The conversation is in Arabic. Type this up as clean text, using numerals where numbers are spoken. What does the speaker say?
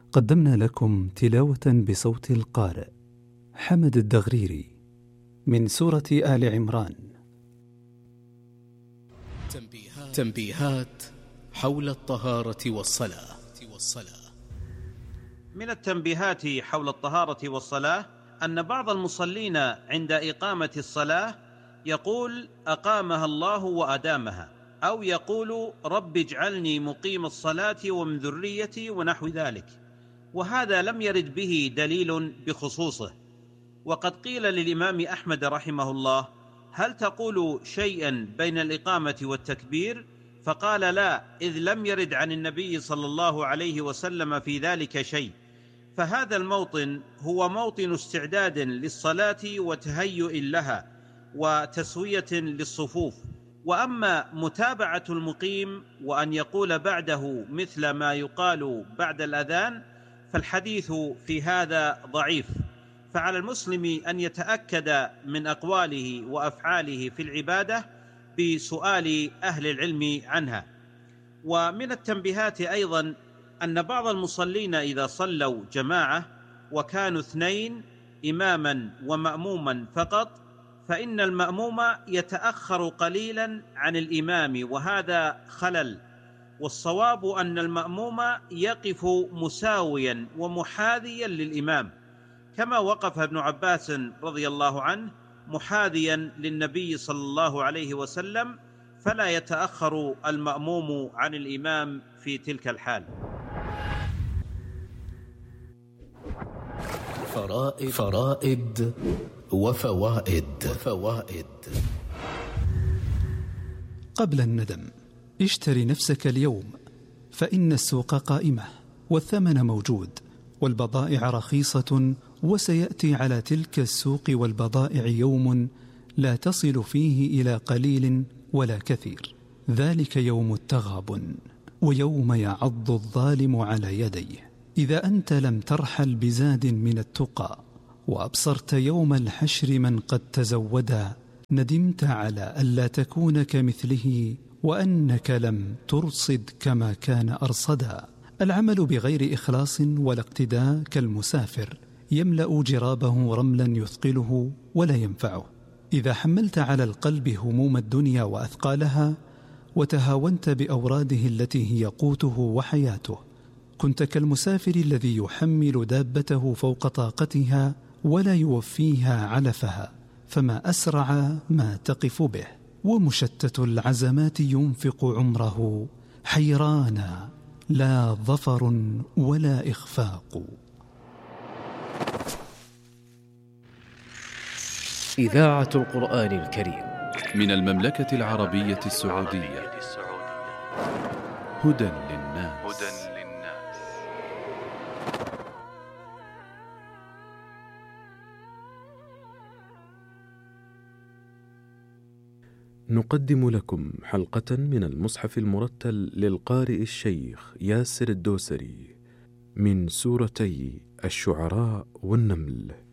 قدمنا لكم تلاوة بصوت القارئ حمد الدغريري من سورة آل عمران. تنبيهات حول الطهارة والصلاة. من التنبيهات حول الطهارة والصلاة أن بعض المصلين عند إقامة الصلاة يقول أقامها الله وأدامها، أو يقول رب اجعلني مقيم الصلاة ومن ذريتي ونحو ذلك، وهذا لم يرد به دليل بخصوصه. وقد قيل للإمام أحمد رحمه الله: هل تقول شيئا بين الإقامة والتكبير؟ فقال: لا، إذ لم يرد عن النبي صلى الله عليه وسلم في ذلك شيء. فهذا الموطن هو موطن استعداد للصلاة وتهيؤ لها وتسوية للصفوف. وأما متابعة المقيم وأن يقول بعده مثل ما يقال بعد الأذان فالحديث في هذا ضعيف، فعلى المسلم أن يتأكد من أقواله وأفعاله في العبادة بسؤال أهل العلم عنها. ومن التنبيهات أيضا أن بعض المصلين إذا صلوا جماعة وكانوا 2 إماما ومأموما فقط، فإن المأموم يتأخر قليلا عن الإمام، وهذا خلل. والصواب أن المأموم يقف مساويا ومحاذيا للإمام، كما وقف ابن عباس رضي الله عنه محاذيا للنبي صلى الله عليه وسلم، فلا يتأخر المأموم عن الإمام في تلك الحال. فرائد وفوائد. قبل الندم، اشتري نفسك اليوم، فإن السوق قائمة والثمن موجود والبضائع رخيصة، وسيأتي على تلك السوق والبضائع يوم لا تصل فيه إلى قليل ولا كثير، ذلك يوم التغابن، ويوم يعض الظالم على يديه. إذا أنت لم ترحل بزاد من التقى وأبصرت يوم الحشر من قد تزودا، ندمت على ألا تكون كمثله، وأنك لم ترصد كما كان أرصدا. العمل بغير إخلاص ولا اقتداء كالمسافر يملأ جرابه رملا يثقله ولا ينفعه. إذا حملت على القلب هموم الدنيا وأثقالها وتهاونت بأوراده التي هي قوته وحياته، كنت كالمسافر الذي يحمل دابته فوق طاقتها ولا يوفيها علفها، فما أسرع ما تقف به. ومشتت العزمات ينفق عمره حيرانا، لا ظفر ولا إخفاق. إذاعة القرآن الكريم من المملكة العربية السعودية. هدى للناس. نقدم لكم حلقة من المصحف المرتل للقارئ الشيخ ياسر الدوسري من سورتي الشعراء والنمل.